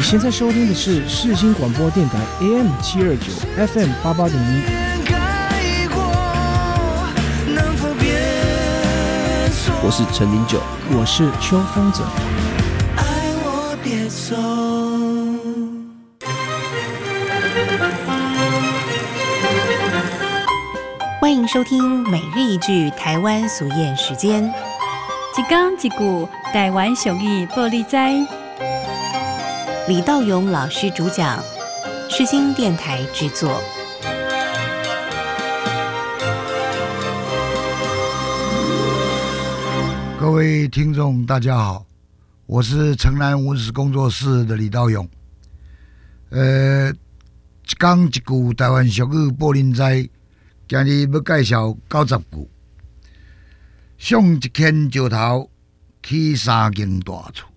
你现在收听的是世新广播电台 AM 729 FM 88.1。 我是陈零九， 我是邱锋泽。 爱我别走。 欢迎收听每日一句台湾俗谚时间， 一讲一句台湾俗语报你知。 李道勇老师主讲，世新电台制作。 各位听众大家好，我是城南文史工作室的李道勇。一讲一句台湾俗语报恁知，今日要介绍90句。上一牵石头，起3间大厝。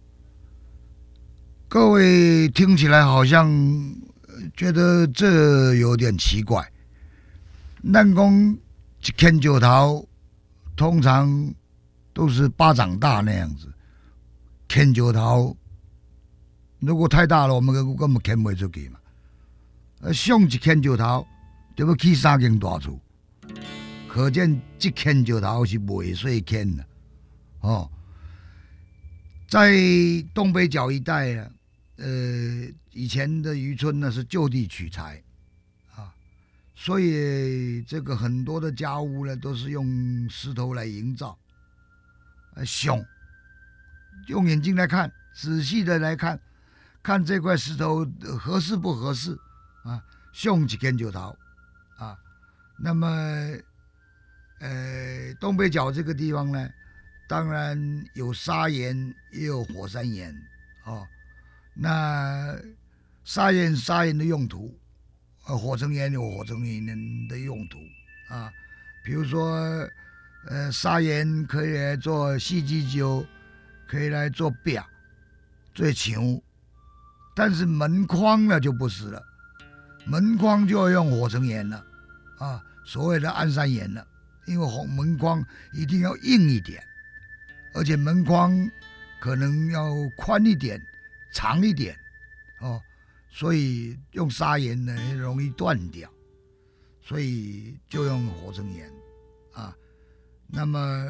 各位听起来好像觉得这有点奇怪。咱讲一牵石头，通常都是巴掌大那样子，牵石头如果太大了，我们根本牵不出去嘛。上一牵石头就要起3间大厝，可见这牵石头是未遂牵的哦。在东北角一带啊，以前的渔村呢是就地取材啊，所以这个很多的家屋呢都是用石头来营造。熊用眼睛来看，仔细的来看，看这块石头合适不合适啊？熊一根就头啊。那么，东北角这个地方呢，当然有砂岩，也有火山岩哦。那砂岩的用途，火成岩有火成岩的用途啊，比如说。砂岩可以来做四季酒，可以来做壁、做墙，但是门框呢就不是了，门框就要用火成岩了，啊，所谓的安山岩了，因为门框一定要硬一点，而且门框可能要宽一点、长一点，哦，所以用砂岩呢容易断掉，所以就用火成岩，啊。那么，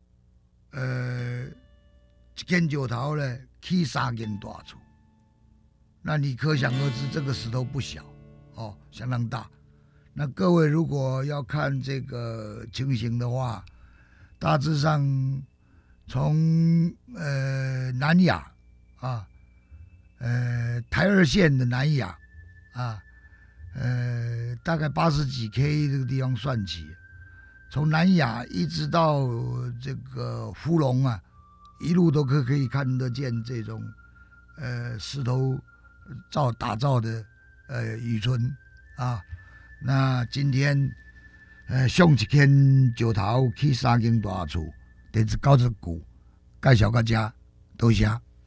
一间石头呢，起3间大厝，那你可想而知，这个石头不小哦，相当大。那各位如果要看这个情形的话，大致上从南亚啊，台2线的南亚啊，大概80几 K 这个地方算起。从南亚一直到这个福隆啊，一路都可以看得见这种石头打造的渔村啊。那今天上一牵石头起3间大厝，第90句介绍到这，多谢。